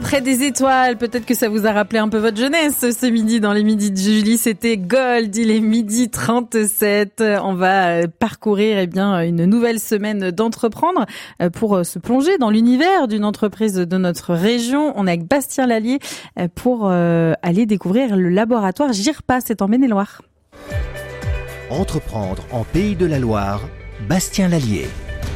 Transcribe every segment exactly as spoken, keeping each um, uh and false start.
Près des étoiles, peut-être que ça vous a rappelé un peu votre jeunesse ce midi dans les midis de Julie. C'était Gold, il est midi trente-sept. On va parcourir eh bien une nouvelle semaine d'entreprendre pour se plonger dans l'univers d'une entreprise de notre région. On est avec Bastien Lallier pour aller découvrir le laboratoire Girpa, c'est en Maine-et-Loire. Entreprendre en Pays de la Loire, Bastien Lallier.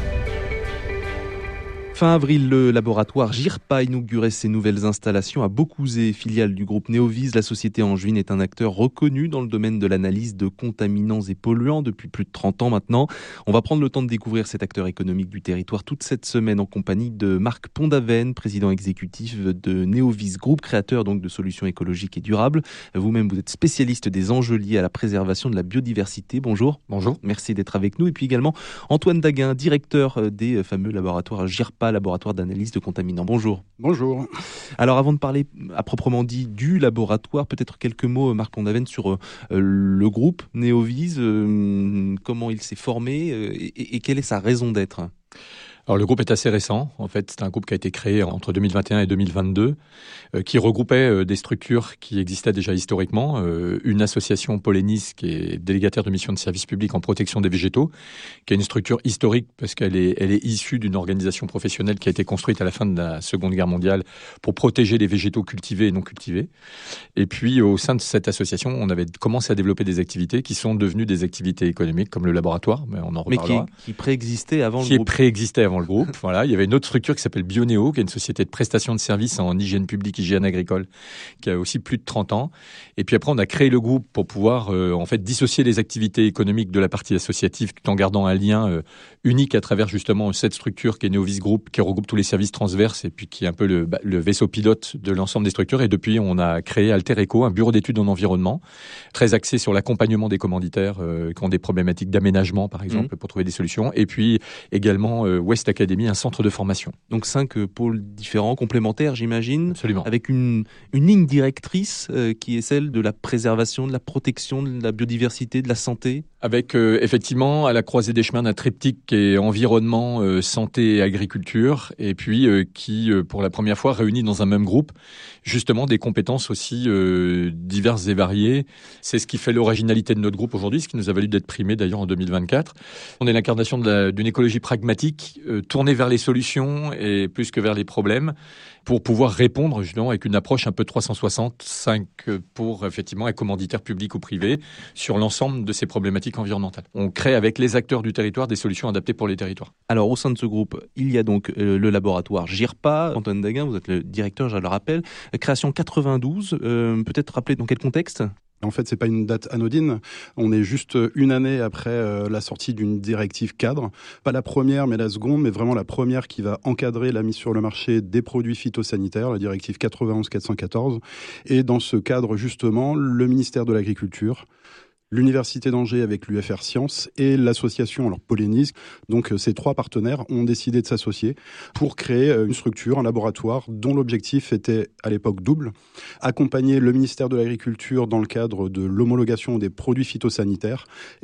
Fin avril, le laboratoire Girpa inaugurait ses nouvelles installations à Beaucouzé, filiale du groupe Néovise. La société angevine est un acteur reconnu dans le domaine de l'analyse de contaminants et polluants depuis plus de trente ans maintenant. On va prendre le temps de découvrir cet acteur économique du territoire toute cette semaine en compagnie de Marc Pondavenne, président exécutif de Néovise Group, créateur donc de solutions écologiques et durables. Vous-même, vous êtes spécialiste des enjeux liés à la préservation de la biodiversité. Bonjour. Bonjour. Merci d'être avec nous. Et puis également Antoine Daguin, directeur des fameux laboratoires Girpa, laboratoire d'analyse de contaminants. Bonjour. Bonjour. Alors avant de parler à proprement dit du laboratoire, peut-être quelques mots, Marc Pondavenne, sur euh, le groupe Néovise, euh, comment il s'est formé euh, et, et quelle est sa raison d'être ? Alors le groupe est assez récent. En fait, c'est un groupe qui a été créé entre deux mille vingt et un et deux mille vingt-deux, euh, qui regroupait euh, des structures qui existaient déjà historiquement. Euh, une association Polénis, qui est délégataire de mission de service public en protection des végétaux, qui est une structure historique parce qu'elle est, elle est issue d'une organisation professionnelle qui a été construite à la fin de la Seconde Guerre mondiale pour protéger les végétaux cultivés et non cultivés. Et puis, au sein de cette association, on avait commencé à développer des activités qui sont devenues des activités économiques, comme le laboratoire, mais on en reparlera. Mais qui, qui préexistait avant qui le groupe. Qui préexistait avant le groupe. Voilà, il y avait une autre structure qui s'appelle Bionéo, qui est une société de prestation de services en hygiène publique, hygiène agricole, qui a aussi plus de trente ans. Et puis après, on a créé le groupe pour pouvoir euh, en fait dissocier les activités économiques de la partie associative, tout en gardant un lien euh, unique à travers justement cette structure qui est Néovise Group, qui regroupe tous les services transverses et puis qui est un peu le, bah, le vaisseau pilote de l'ensemble des structures. Et depuis, on a créé Alter Eco, un bureau d'études en environnement, très axé sur l'accompagnement des commanditaires euh, qui ont des problématiques d'aménagement, par exemple, mmh. pour trouver des solutions. Et puis également euh, West Academy, un centre de formation. Donc cinq euh, pôles différents, complémentaires, j'imagine. Absolument. Avec une, une ligne directrice euh, qui est celle de la préservation, de la protection, de la biodiversité, de la santé. Avec euh, effectivement à la croisée des chemins d'un triptyque qui est environnement, euh, santé et agriculture, et puis euh, qui, euh, pour la première fois, réunit dans un même groupe justement des compétences aussi euh, diverses et variées. C'est ce qui fait l'originalité de notre groupe aujourd'hui, ce qui nous a valu d'être primé d'ailleurs en deux mille vingt-quatre. On est l'incarnation de la, d'une écologie pragmatique, euh, tournée vers les solutions et plus que vers les problèmes, pour pouvoir répondre justement avec une approche un peu trois cent soixante-cinq pour effectivement un commanditaire public ou privé sur l'ensemble de ces problématiques environnementales. On crée avec les acteurs du territoire des solutions adaptées pour les territoires. Alors au sein de ce groupe, il y a donc euh, le laboratoire Girpa. Antoine Daguin, vous êtes le directeur, je le rappelle. Création quatre-vingt-douze, euh, peut-être rappeler dans quel contexte ? En fait, c'est pas une date anodine. On est juste une année après euh, la sortie d'une directive cadre. Pas la première, mais la seconde, mais vraiment la première qui va encadrer la mise sur le marché des produits phytosanitaires, la directive quatre-vingt-onze quatre cent quatorze. Et dans ce cadre, justement, le ministère de l'Agriculture, l'Université d'Angers avec l'U F R Sciences et l'association, alors Polénis, donc ces trois partenaires ont décidé de s'associer pour créer une structure, un laboratoire dont l'objectif était à l'époque double, accompagner le ministère de l'Agriculture dans le cadre de l'homologation des produits phytosanitaires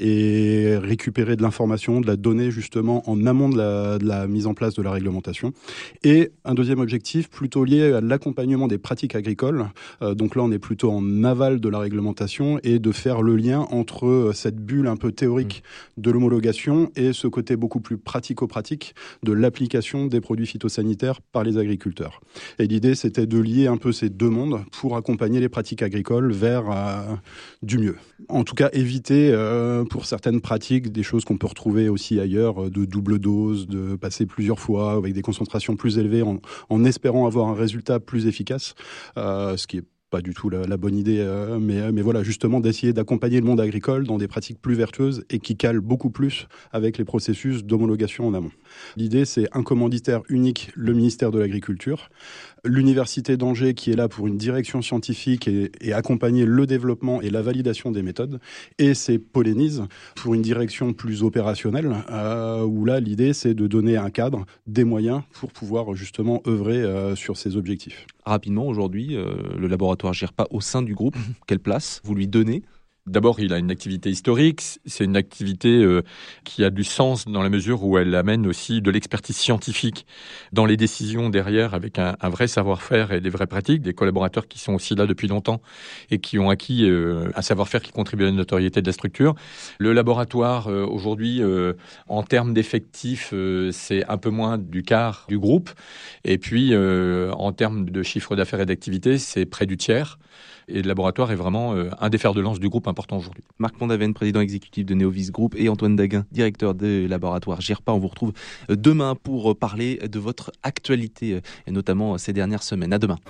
et récupérer de l'information, de la donnée justement en amont de la, de la mise en place de la réglementation. Et un deuxième objectif plutôt lié à l'accompagnement des pratiques agricoles, euh, donc là on est plutôt en aval de la réglementation et de faire le lien entre cette bulle un peu théorique de l'homologation et ce côté beaucoup plus pratico-pratique de l'application des produits phytosanitaires par les agriculteurs. Et l'idée, c'était de lier un peu ces deux mondes pour accompagner les pratiques agricoles vers euh, du mieux. En tout cas, éviter euh, pour certaines pratiques des choses qu'on peut retrouver aussi ailleurs, de double dose, de passer plusieurs fois avec des concentrations plus élevées en, en espérant avoir un résultat plus efficace, euh, ce qui est pas du tout la, la bonne idée, euh, mais, mais voilà, justement d'essayer d'accompagner le monde agricole dans des pratiques plus vertueuses et qui calent beaucoup plus avec les processus d'homologation en amont. L'idée, c'est un commanditaire unique, le ministère de l'Agriculture, l'Université d'Angers qui est là pour une direction scientifique et, et accompagner le développement et la validation des méthodes, et c'est Polénis pour une direction plus opérationnelle, euh, où là, l'idée, c'est de donner un cadre, des moyens pour pouvoir justement œuvrer euh, sur ces objectifs. Rapidement, aujourd'hui, euh, le laboratoire Girpa au sein du groupe, quelle place vous lui donnez ? D'abord, il a une activité historique. C'est une activité euh, qui a du sens dans la mesure où elle amène aussi de l'expertise scientifique dans les décisions derrière, avec un, un vrai savoir-faire et des vraies pratiques, des collaborateurs qui sont aussi là depuis longtemps et qui ont acquis euh, un savoir-faire qui contribue à la notoriété de la structure. Le laboratoire, euh, aujourd'hui, euh, en termes d'effectifs, euh, c'est un peu moins du quart du groupe. Et puis, euh, en termes de chiffre d'affaires et d'activité, c'est près du tiers. Et le laboratoire est vraiment euh, un des fers de lance du groupe important aujourd'hui. Marc Mondaven, président exécutif de Neovis Group, et Antoine Daguin, directeur des laboratoires GIRPA. On vous retrouve demain pour parler de votre actualité, et notamment ces dernières semaines. À demain.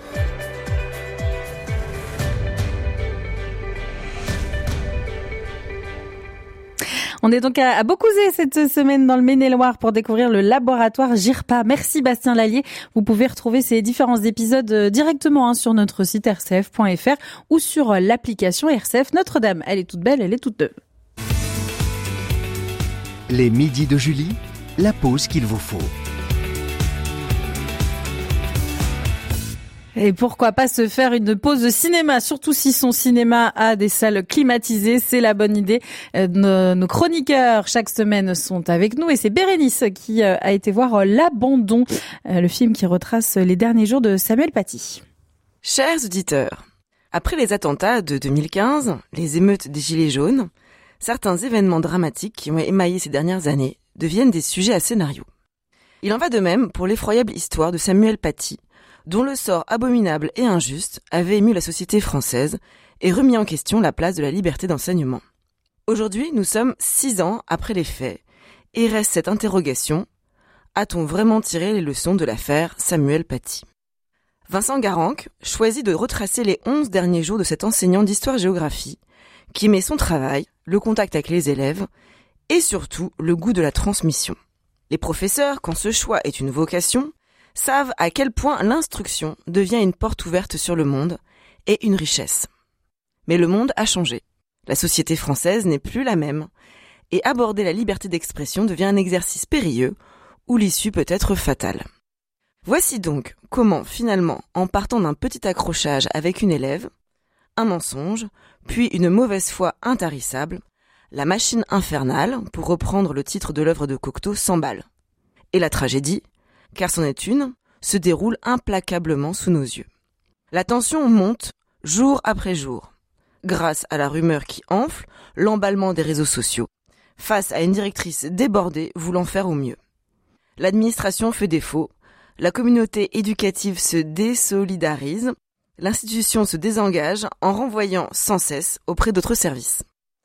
On est donc à Beaucouzé cette semaine dans le Maine-et-Loire pour découvrir le laboratoire GIRPA. Merci Bastien Lallier. Vous pouvez retrouver ces différents épisodes directement hein, sur notre site r c f point f r ou sur l'application R C F Notre-Dame. Elle est toute belle, elle est toute neuve. Les midis de Julie, la pause qu'il vous faut. Et pourquoi pas se faire une pause de cinéma, surtout si son cinéma a des salles climatisées, c'est la bonne idée. Nos, nos chroniqueurs chaque semaine sont avec nous et c'est Bérénice qui a été voir L'Abandon, le film qui retrace les derniers jours de Samuel Paty. Chers auditeurs, après les attentats de deux mille quinze, les émeutes des Gilets jaunes, certains événements dramatiques qui ont émaillé ces dernières années deviennent des sujets à scénario. Il en va de même pour l'effroyable histoire de Samuel Paty, dont le sort abominable et injuste avait ému la société française et remis en question la place de la liberté d'enseignement. Aujourd'hui, nous sommes six ans après les faits, et reste cette interrogation, a-t-on vraiment tiré les leçons de l'affaire Samuel Paty ? Vincent Garanc choisit de retracer les onze derniers jours de cet enseignant d'histoire-géographie, qui met son travail, le contact avec les élèves, et surtout le goût de la transmission. Les professeurs, quand ce choix est une vocation, savent à quel point l'instruction devient une porte ouverte sur le monde et une richesse. Mais le monde a changé. La société française n'est plus la même, et aborder la liberté d'expression devient un exercice périlleux où l'issue peut être fatale. Voici donc comment, finalement, en partant d'un petit accrochage avec une élève, un mensonge, puis une mauvaise foi intarissable, la machine infernale, pour reprendre le titre de l'œuvre de Cocteau, s'emballe. Et la tragédie, car c'en est une, se déroule implacablement sous nos yeux. La tension monte jour après jour, grâce à la rumeur qui enfle, l'emballement des réseaux sociaux, face à une directrice débordée voulant faire au mieux. L'administration fait défaut, la communauté éducative se désolidarise, l'institution se désengage en renvoyant sans cesse auprès d'autres services.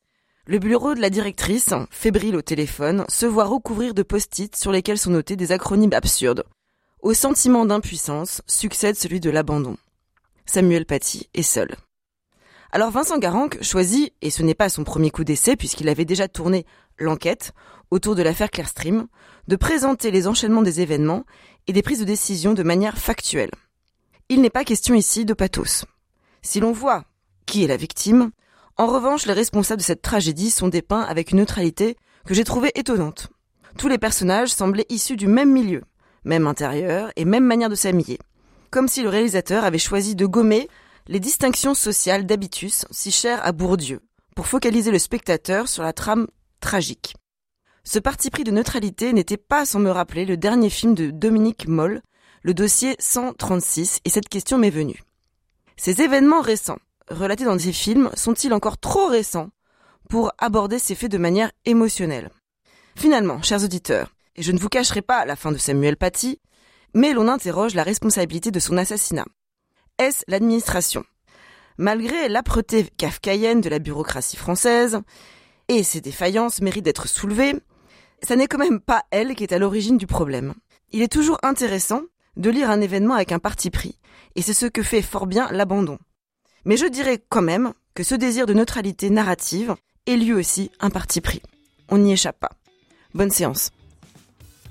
Le bureau de la directrice, fébrile au téléphone, se voit recouvrir de post-it sur lesquels sont notés des acronymes absurdes. Au sentiment d'impuissance succède celui de l'abandon. Samuel Paty est seul. Alors Vincent Garanc choisit, et ce n'est pas son premier coup d'essai puisqu'il avait déjà tourné l'enquête autour de l'affaire Clearstream, de présenter les enchaînements des événements et des prises de décision de manière factuelle. Il n'est pas question ici de pathos. Si l'on voit qui est la victime, en revanche, les responsables de cette tragédie sont dépeints avec une neutralité que j'ai trouvée étonnante. Tous les personnages semblaient issus du même milieu, même intérieur et même manière de s'habiller. Comme si le réalisateur avait choisi de gommer les distinctions sociales d'habitus si chères à Bourdieu, pour focaliser le spectateur sur la trame tragique. Ce parti pris de neutralité n'était pas sans me rappeler le dernier film de Dominique Moll, le dossier cent trente-six, et cette question m'est venue. Ces événements récents, relatés dans des films, sont-ils encore trop récents pour aborder ces faits de manière émotionnelle ? Finalement, chers auditeurs, et je ne vous cacherai pas la fin de Samuel Paty, mais l'on interroge la responsabilité de son assassinat. Est-ce l'administration ? Malgré l'âpreté kafkaïenne de la bureaucratie française, et ses défaillances méritent d'être soulevées, ça n'est quand même pas elle qui est à l'origine du problème. Il est toujours intéressant de lire un événement avec un parti pris, et c'est ce que fait fort bien l'abandon. Mais je dirais quand même que ce désir de neutralité narrative est lui aussi un parti pris. On n'y échappe pas. Bonne séance.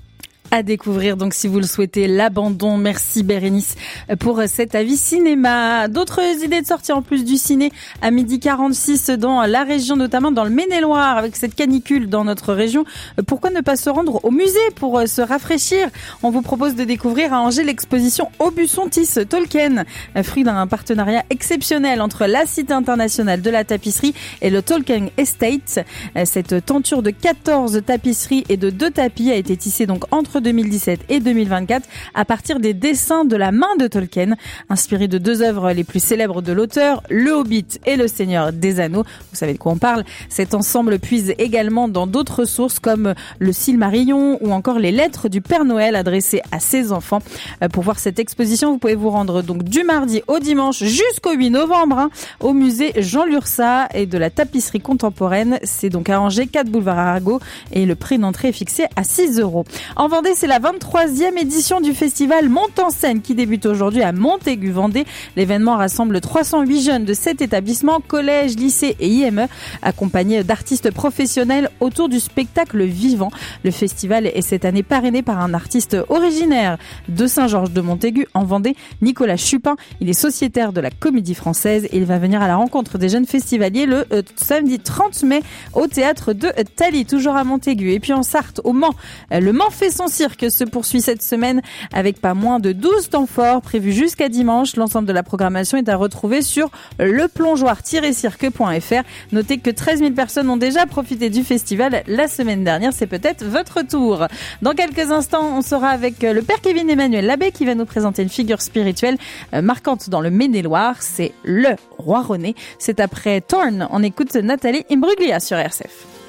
À découvrir donc si vous le souhaitez, l'abandon. Merci Bérénice pour cet avis cinéma. D'autres idées de sortie en plus du ciné à midi quarante-six dans la région, notamment dans le Maine-et-Loire avec cette canicule dans notre région. Pourquoi ne pas se rendre au musée pour se rafraîchir? On vous propose de découvrir à Angers l'exposition Aubusson-Tisse Tolkien, fruit d'un partenariat exceptionnel entre la Cité internationale de la tapisserie et le Tolkien Estate. Cette tenture de quatorze tapisseries et de deux tapis a été tissée donc entre deux mille dix-sept et deux mille vingt-quatre à partir des dessins de la main de Tolkien, inspirés de deux œuvres les plus célèbres de l'auteur, Le Hobbit et Le Seigneur des Anneaux. Vous savez de quoi on parle. Cet ensemble puise également dans d'autres sources comme le Silmarillion ou encore les lettres du Père Noël adressées à ses enfants. Pour voir cette exposition, vous pouvez vous rendre donc du mardi au dimanche jusqu'au huit novembre hein, au musée Jean Lurçat et de la tapisserie contemporaine. C'est donc à Angers, quatre boulevard Arago et le prix d'entrée est fixé à six euros. En Vendée, c'est la vingt-troisième édition du festival Monte en scène qui débute aujourd'hui à Montaigu-Vendée. L'événement rassemble trois cent huit jeunes de sept établissements, collèges, lycées et I M E, accompagnés d'artistes professionnels autour du spectacle vivant. Le festival est cette année parrainé par un artiste originaire de Saint-Georges-de-Montaigu en Vendée, Nicolas Chupin. Il est sociétaire de la Comédie Française et il va venir à la rencontre des jeunes festivaliers le euh, samedi trente mai au théâtre de Thaly, toujours à Montaigu. Et puis en Sarthe, au Mans, le Mans fait son cirque se poursuit cette semaine avec pas moins de douze temps forts prévus jusqu'à dimanche. L'ensemble de la programmation est à retrouver sur leplongeoir-cirque point f r. Notez que treize mille personnes ont déjà profité du festival la semaine dernière. C'est peut-être votre tour. Dans quelques instants, on sera avec le père Kevin Emmanuel Labbé qui va nous présenter une figure spirituelle marquante dans le Maine-et-Loire. C'est le Roi René. C'est après Thorn. On écoute Nathalie Imbruglia sur R C F.